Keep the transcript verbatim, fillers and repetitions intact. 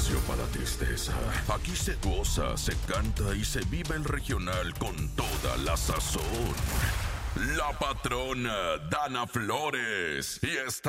espacio para tristeza. Aquí se goza, se canta y se vive el regional con toda la sazón. La patrona Dana Flores y está